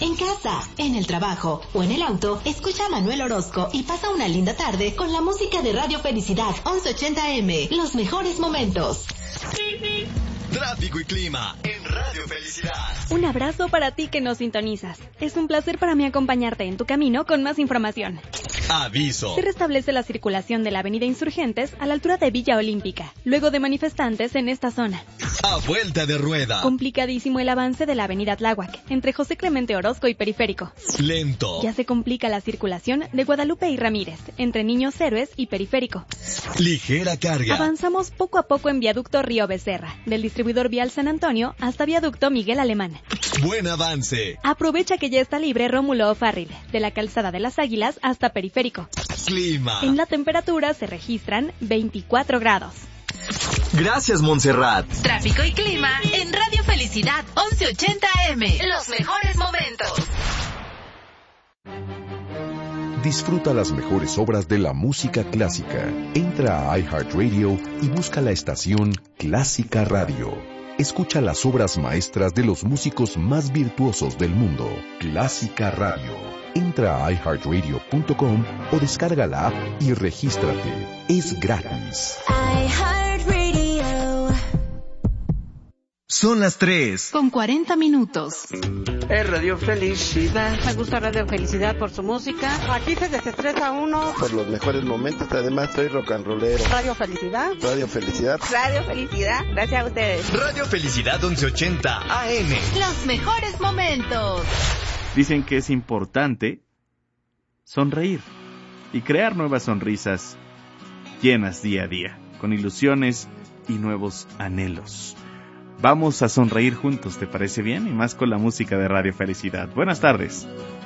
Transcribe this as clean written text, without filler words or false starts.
En casa, en el trabajo o en el auto, escucha a Manuel Orozco y pasa una linda tarde con la música de Radio Felicidad 1180M. Los mejores momentos. Tráfico y clima en Radio Felicidad. Un abrazo para ti que nos sintonizas. Es un placer para mí acompañarte en tu camino con más información. Aviso. Se restablece la circulación de la avenida Insurgentes a la altura de Villa Olímpica, luego de manifestantes en esta zona. A vuelta de rueda. Complicadísimo el avance de la avenida Tláhuac, entre José Clemente Orozco y Periférico. Lento. Ya se complica la circulación de Guadalupe y Ramírez, entre Niños Héroes y Periférico. Ligera carga. Avanzamos poco a poco en viaducto Río Becerra, del distribuidor vial San Antonio hasta viaducto Miguel Alemán. Buen avance. Aprovecha que ya está libre Rómulo O'Farrill, de la calzada de las Águilas hasta Periférico. Clima. En la temperatura se registran 24 grados. Gracias, Montserrat. Tráfico y clima en Radio Felicidad 1180M. Los mejores momentos. Disfruta las mejores obras de la música clásica. Entra a iHeartRadio y busca la estación Clásica Radio. Escucha las obras maestras de los músicos más virtuosos del mundo. Clásica Radio. Entra a iHeartRadio.com o descarga la app y regístrate. Es gratis. Son las 3. Con 40 minutos. Es Radio Felicidad. Me gusta Radio Felicidad por su música. Aquí se desestresa uno. Por los mejores momentos, además soy rock and rollero. Radio Felicidad. Radio Felicidad. Radio Felicidad. Gracias a ustedes. Radio Felicidad 1180 AM. Los mejores momentos. Dicen que es importante sonreír y crear nuevas sonrisas llenas día a día, con ilusiones y nuevos anhelos. Vamos a sonreír juntos, ¿te parece bien? Y más con la música de Radio Felicidad. Buenas tardes.